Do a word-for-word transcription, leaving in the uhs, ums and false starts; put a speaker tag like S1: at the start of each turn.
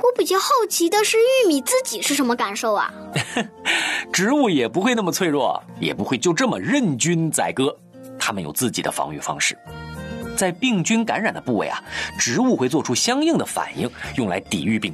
S1: 我比较好奇的是玉米自己是什么感受啊？
S2: 植物也不会那么脆弱，也不会就这么任君宰割，它们有自己的防御方式。在病菌感染的部位啊，植物会做出相应的反应，用来抵御病